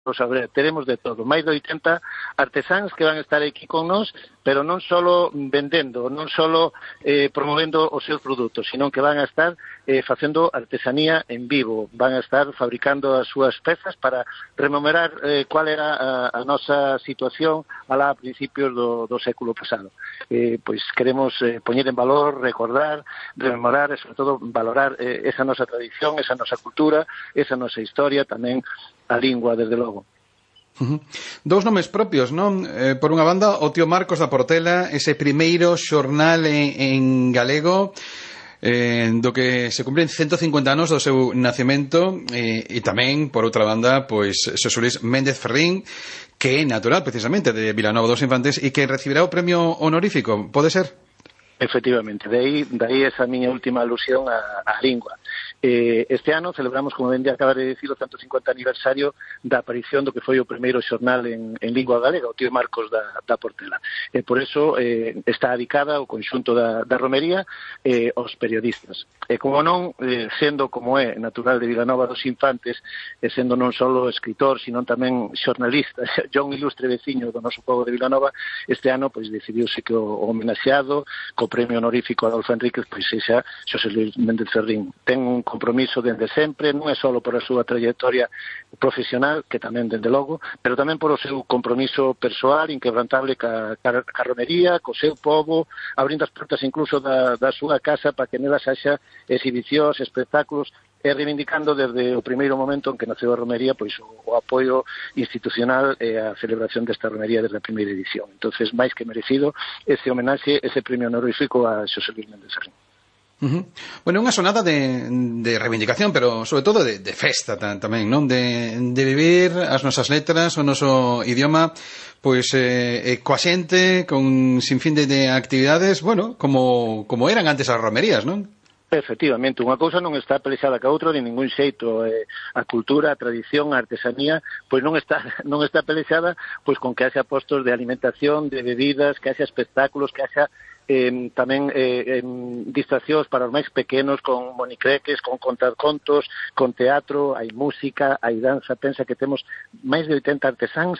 saber, teremos de todo, máis de 80 artesáns que van a estar aquí con nós, pero non só vendendo, non só promovendo os seus produtos, sino que van a estar facendo artesanía en vivo, van a estar fabricando as súas pezas para rememorar cual era a nosa situación alá a principios do século pasado. Pois queremos poñer en valor, recordar, rememorar e sobre todo valorar esa nosa tradición, esa nosa cultura, esa nosa historia, tamén a lingua, desde logo. Dous nomes propios, non? Por unha banda, o tío Marcos da Portela, ese primeiro xornal en galego, do que se cumpren 150 anos do seu nacemento, e tamén, por outra banda, pois Xosé Luís Méndez Ferrín, que é natural, precisamente, de Vilanova dos Infantes, e que recibirá o premio honorífico, pode ser? Efectivamente, daí esa miña última alusión á lingua. Este ano celebramos, como ben acaba de dicir, o 150 aniversario da aparición do que foi o primeiro xornal en lingua galega, o tío Marcos da Portela. Por eso está dedicada o conxunto da romería aos periodistas. Como non, sendo como é natural de Vilanova dos Infantes, sendo non só escritor, sino tamén xornalista, xa un ilustre veciño do noso pobo de Vilanova, este ano pois decidiuse que o homenaxeado co premio honorífico Adolfo Enríquez pois xa Xosé Luís Méndez Ferrín. Ten un compromiso dende sempre, non é só por a súa trayectoria profesional, que tamén dende logo, pero tamén por o seu compromiso persoal inquebrantable ca romería, co seu pobo, abrindo as portas incluso da súa casa para que nelas haxa exhibicións, espectáculos, e reivindicando desde o primeiro momento en que naceu a romería pois o apoio institucional e a celebración desta romería desde a primeira edición. Entonces, máis que merecido ese homenaxe, ese premio honorífico a Xosé Luís Méndez Ferrín. Bueno, unha sonada de reivindicación, pero sobre todo de festa tamén, non? De vivir as nosas letras, o noso idioma, pois coa xente, con sinfín de actividades, bueno, como eran antes as romerías, non? Efectivamente, unha cousa non está pelexada ca outra de ningún xeito. A cultura, a tradición, a artesanía, pois non está pelexada pois con que haxa postos de alimentación, de bebidas, que haxa espectáculos, que haxa tamén distraccións para os máis pequenos, con monicreques, con contar contos, con teatro, hai música, hai danza. Pensa que temos máis de 80 artesáns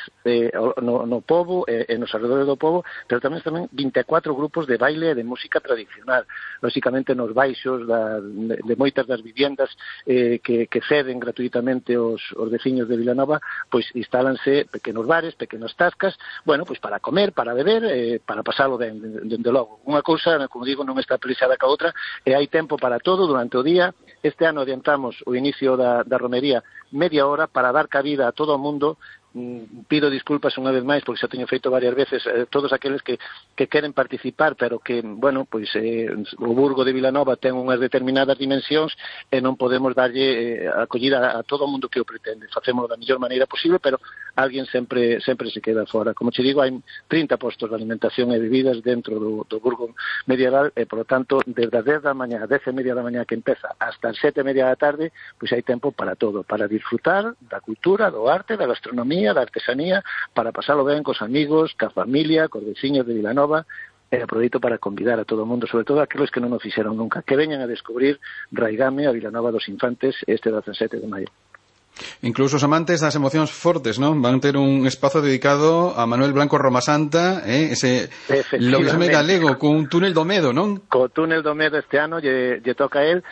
no pobo e nos alrededores do pobo, pero tamén 24 grupos de baile e de música tradicional. Lóxicamente nos baixos de moitas das viviendas que ceden gratuitamente os veciños de Vilanova, pois instálanse pequenos bares, pequenas tascas, bueno, pois para comer, para beber, para pasalo ben, dende logo. Unha cousa, como digo, non está pelexada ca outra, e hai tempo para todo durante o día. Este ano adiantamos o inicio da romería media hora para dar cabida a todo o mundo. Pido disculpas unha vez máis porque xa teño feito varias veces todos aqueles que queren participar, pero que, bueno, pois o Burgo de Vilanova ten unhas determinadas dimensións e non podemos darlle acollida a todo o mundo que o pretende. Facemos da mellor maneira posible, pero alguén sempre se queda fora. Como che digo, hai 30 postos de alimentación e bebidas dentro do Burgo medieval e, por lo tanto, desde as 10 da mañá, 10:30 da mañá que empeza, hasta as 7:30 da tarde, pois hai tempo para todo, para disfrutar da cultura, do arte, da gastronomía, da artesanía, para pasalo ben cos amigos, ca familia, cos veciños de Vilanova, e aproveito para convidar a todo o mundo, sobre todo aqueles que non o fixeron nunca, que veñan a descubrir Raigame a Vilanova dos Infantes este 17 de maio. Incluso os amantes das emocións fortes, non? Van ter un espazo dedicado a Manuel Blanco Romasanta, ese lobisme galego cun túnel do medo, non? Co túnel do medo este ano lle toca a él,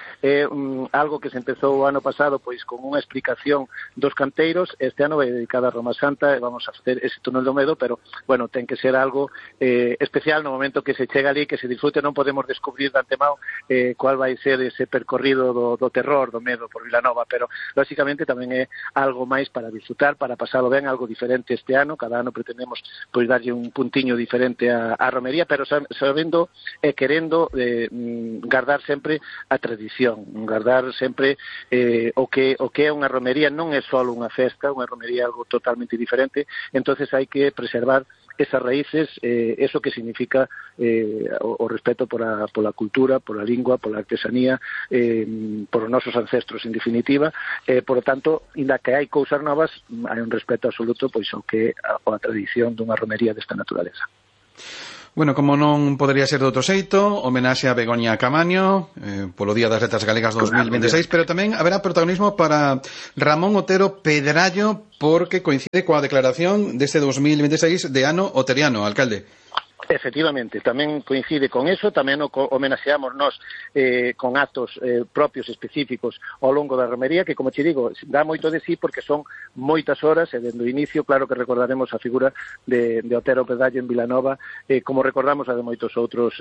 algo que se empezou o ano pasado pois con unha explicación dos canteiros. Este ano vai dedicada a Romasanta e vamos a facer ese túnel do medo, pero, bueno, ten que ser algo especial no momento que se chega ali, que se disfrute. Non podemos descubrir de antemao cual vai ser ese percorrido do terror, do medo por Vilanova, pero, lóxicamente, tamén é algo máis para disfrutar, para pasalo ben, algo diferente este ano. Cada ano pretendemos pois darlle un puntiño diferente á romería, pero sabendo e querendo guardar sempre a tradición, guardar sempre o que é unha romería. Non é só unha festa, unha romería é algo totalmente diferente. Entonces hai que preservar esas raíces, eso que significa o respeto pola cultura, pola lingua, pola artesanía, por os nosos ancestros, en definitiva. Por lo tanto, inda que hai cousas novas, hai un respeto absoluto pois ao que a tradición dunha romería desta naturaleza. Bueno, como non podería ser de outro xeito, homenaxe a Begoña Camaño polo Día das Letras Galegas 2026, pero tamén haberá protagonismo para Ramón Otero Pedrallo, porque coincide coa declaración deste 2026 de ano oteriano, alcalde. Efectivamente, tamén coincide con eso, tamén o homenaxeamos nós con actos propios específicos ao longo da romería, que, como te digo, dá moito de sí porque son moitas horas, e dende o inicio, claro que recordaremos a figura de Otero Pedrallo en Vilanova, como recordamos a de moitos outros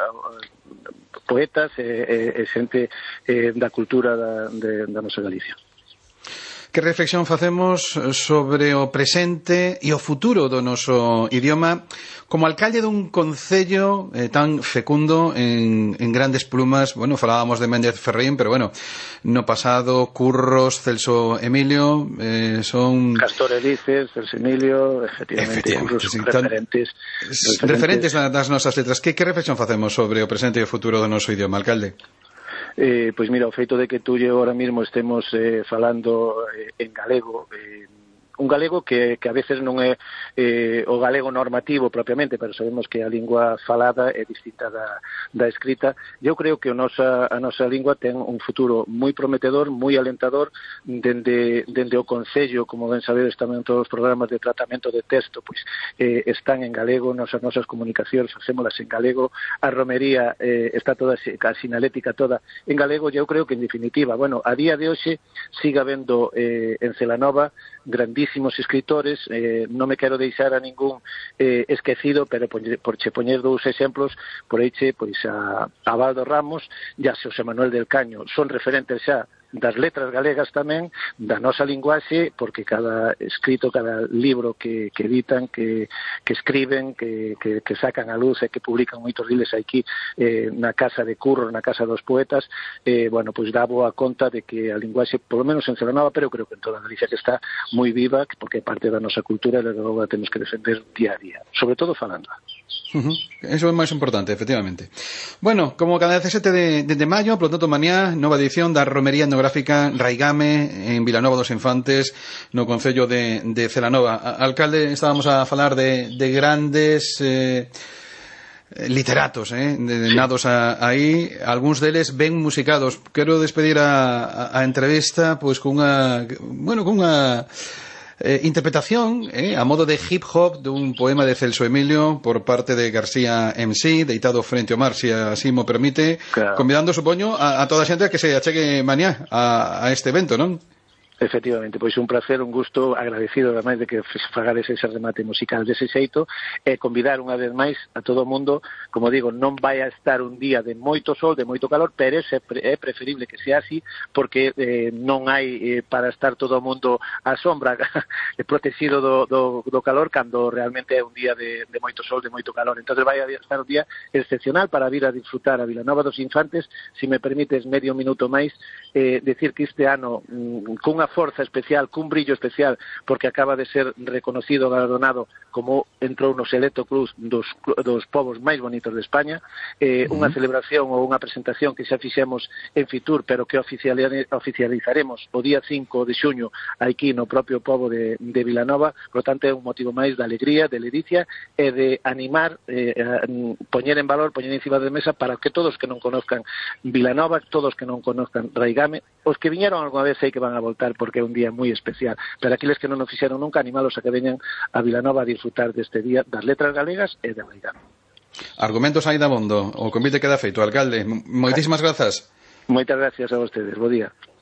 poetas e xente da cultura da nosa Galicia. Que reflexión facemos sobre o presente e o futuro do noso idioma como alcalde dun concello tan fecundo en grandes plumas? Bueno, falábamos de Méndez Ferrín, pero bueno, no pasado Curros, Celso Emilio, son... Castor Elices, Celso Emilio, efectivamente Curros, sí, referentes das nosas letras. Que reflexión facemos sobre o presente e o futuro do noso idioma, alcalde? Pois mira, o feito de que tú e eu ahora mismo estemos falando en galego, un galego que a veces non é o galego normativo propiamente, pero sabemos que a lingua falada é distinta da escrita. Eu creo que a nosa lingua ten un futuro moi prometedor, moi alentador, dende o Concello, como ben sabedes tamén todos os programas de tratamento de texto, pois están en galego, nosas comunicacións facémolas en galego, a romería está toda, a sinalética toda en galego, e eu creo que en definitiva, bueno, a día de hoxe siga habendo en Celanova grandísimos escritores, non me quero deixar a ningún esquecido, pero por che poñer dous exemplos, por aí pois a Baldo Ramos e a Xosé Manuel del Caño, son referentes xa das letras galegas tamén, da nosa linguaxe, porque cada escrito, cada libro que editan, que escriben, que sacan a luz e que publican moitos diles aquí na Casa de Curro, na Casa dos Poetas, bueno, pois dá boa conta de que a linguaxe, polo menos en Celanova, pero creo que en toda Galicia, que está moi viva, porque é parte da nosa cultura, e logo a temos que defender día a día, sobre todo falando. Eso é máis importante, efectivamente. Bueno, como cada 17 de maio, polo tanto, mañá, nova edición da Romería Etnográfica Raigame en Vilanova dos Infantes, no concello de Celanova. Alcalde, estábamos a falar de grandes literatos, nados aí, algúns deles ben musicados. Quero despedir a entrevista pois cunha interpretación a modo de hip hop dun poema de Celso Emilio por parte de García MC, deitado frente ao mar, se así mo permite, claro. Convidando, supoño, a toda a xente que se achegue mañá a este evento, non? Efectivamente, pois un placer, un gusto, agradecido ademais de que fagades ese remate musical dese xeito, e convidar unha vez máis a todo o mundo, como digo, non vai a estar un día de moito sol, de moito calor, pero é preferible que sea así, porque non hai para estar todo o mundo á sombra protegido do calor, cando realmente é un día de moito sol, de moito calor. Entón vai a estar un día excepcional para vir a disfrutar a Vilanova dos Infantes. Si me permites medio minuto máis, decir que este ano cunha forza especial, cun brillo especial, porque acaba de ser reconocido, galardonado como entrou no selecto cruz dos povos máis bonitos de España, unha celebración ou unha presentación que xa fixemos en Fitur, pero que oficializaremos o día 5 de xuño aquí no propio pobo de Vilanova. Por tanto, é un motivo máis de alegría, de ledicia e de animar, poñer en valor, poñer encima de mesa para que todos que non conozcan Vilanova, todos que non conozcan Raigame, os que viñeron alguna vez sei que van a voltar, porque é un día moi especial, pero aqueles que non o fixeron nunca, animalos a que veñan a Vilanova a disfrutar deste día das letras galegas e de Raigame. Argumentos aí dabondo, o convite queda feito, alcalde. Moitísimas grazas. Moitas gracias a vostedes, bo día.